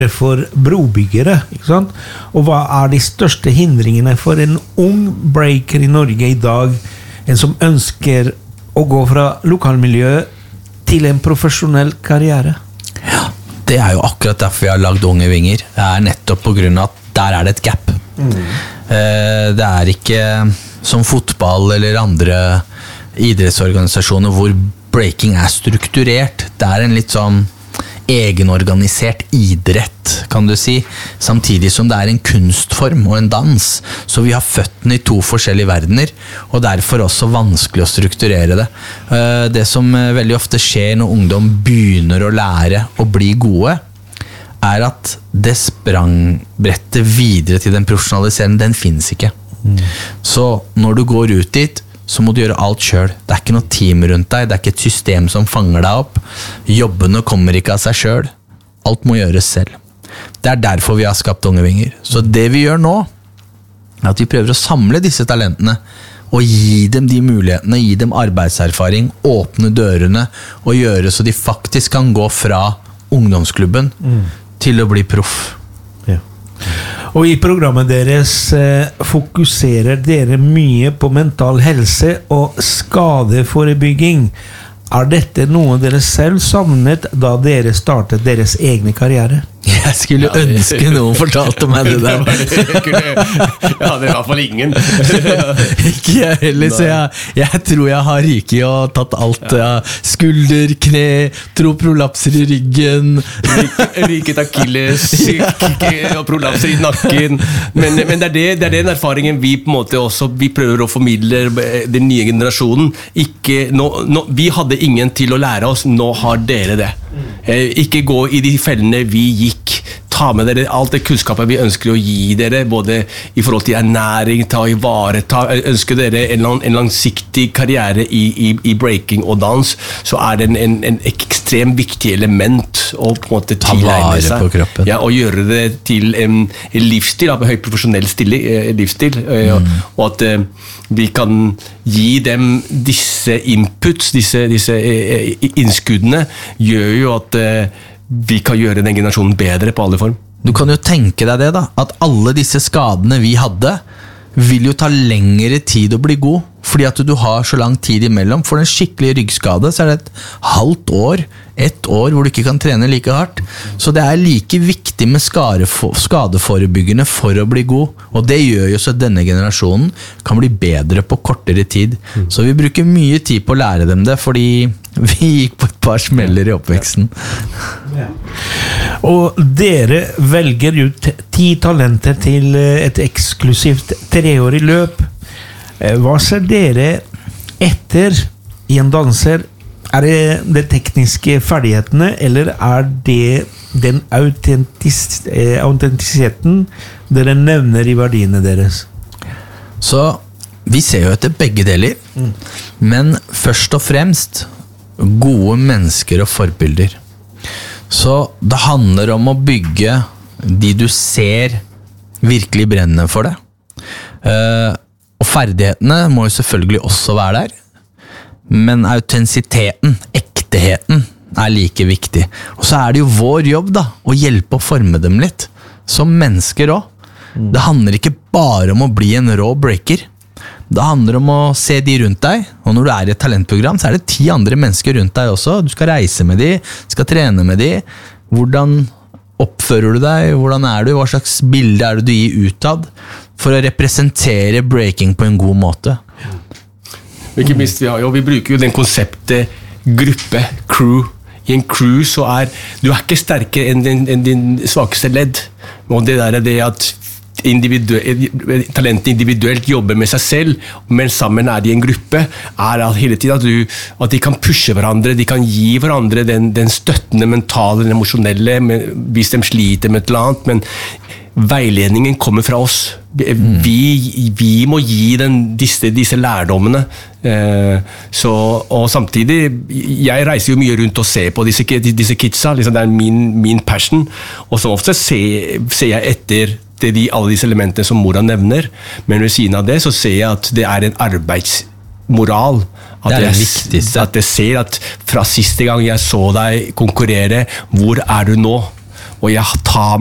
for brobyggere, ikke sant? Og hva de største hindringene for en ung breaker i Norge i dag, en som ønsker å gå fra lokalmiljøet til en profesjonell karriere? Ja, det jo akkurat derfor vi har lagd Unge Vinger. Det nettopp på grunn av at der det et gap. Det ikke som fotball eller andre idrettsorganisasjoner hvor breaking strukturert. Det en litt sånn egenorganisert idrett, kan du si, samtidig som det en kunstform og en dans, så vi har føttene i to forskjellige verdener, og derfor også vanskelig å strukturere det. Det som veldig ofte skjer når ungdom begynner å lære å bli gode, at det sprangbrettet videre til den profesjonaliseringen, den finnes ikke. Så når du går ut dit, så må du gjøre alt selv. Det ikke noe team rundt deg, det ikke et system som fanger deg opp. Jobbene kommer ikke av seg selv. Alt må gjøres selv. Det derfor vi har skapt Unge Vinger. Så det vi gjør nå, at vi prøver å samle disse talentene, og gi dem de mulighetene, gi dem arbeidserfaring, åpne dørene, og gjøre så de faktisk kan gå fra ungdomsklubben til å bli proff. Ja. Og i programmet deres fokuserer dere mye på mental helse og skadeforebygging. Dette noe dere selv savnet da dere startet deres egne karriere? Jeg skulle ønske noen fortalte meg det der. Jeg hadde I hvert fall ingen. Ikke jeg heller, så jeg tror jeg har ryket og tatt alt. Skulder, kne, prolapser I ryggen. Ryket akilles, og prolapser I nakken. Men det den erfaringen vi på en måte også, vi prøver å formidle den nye generasjonen. Vi hadde ingen til å lære oss, nå har dere det. Ikke gå I de fellene vi gikk. Ta med dere alt det kunnskapet vi ønsker å gi dere, både I forhold til ernæring, ønsker dere en langsiktig karriere I breaking og dans, så det en ekstremt viktig element å på en måte tilegne seg. På kroppen. Ja, og gjøre det til en livsstil, en høy profesjonell livsstil, og at vi kan gi dem disse inputs, disse innskuddene, gjør jo at vi kan gjøre den generasjonen bedre på alle form. Du kan jo tenke deg det da, at alle disse skadene vi hadde, vil jo ta lengre tid å bli god, fordi at du har så lang tid imellom. For en skikkelig ryggskade så det et halvt år, 1 år hvor du ikke kan trene like hardt. Så det like viktig med skadeforebyggende for å bli god, og det gjør jo så at denne generasjonen kan bli bedre på kortere tid. Så vi bruker mye tid på å lære dem det, fordi vi gikk på et par smeller I oppveksten. Ja. Og dere velger ut 10 talenter til et eksklusivt 3-årig løp. Hva ser dere etter I en danser? Det de tekniske ferdighetene, eller det den autentisiteten dere nevner I verdiene deres? Så vi ser jo etter begge deler, men først og fremst gode mennesker og forbilder. Så det handler om å bygge de du ser virkelig brenner for det. Og ferdighetene må jo selvfølgelig også være der, men autentisiteten, ekteheten, like viktig. Og så det jo vår jobb da, å hjelpe å forme dem litt, som mennesker også. Det handler ikke bare om å bli en rå breaker. Det handler om å se de rundt deg, og når du I et talentprogram, så det 10 andre mennesker rundt deg også. Du skal reise med de, skal trene med de. Hvordan oppfører du deg? Hvordan du? Hva slags bilde det du gir utad? For å representere breaking på en god måte. Ikke minst, vi bruker jo den konseptet gruppe, crew. I en crew så du ikke sterkere enn din svakeste ledd. Og det det at talentet individuelt jobber med seg selv, men sammen de en gruppe, hele tiden at de kan pushe hverandre, de kan gi hverandre den støttende mentale, den emosjonelle, hvis de sliter med et eller annet, men veiledningen kommer fra oss. Vi må gi disse lærdommene. Og samtidig, jeg reiser jo mye rundt og ser på disse kidsa, liksom det min passion, og så ofte ser jeg etter alle disse elementene som Mora nevner, men ved siden av det så ser jeg at det en arbeidsmoral. At det det viktigste. At jeg ser at fra siste gang jeg så deg konkurrere, hvor du nå? og jeg tar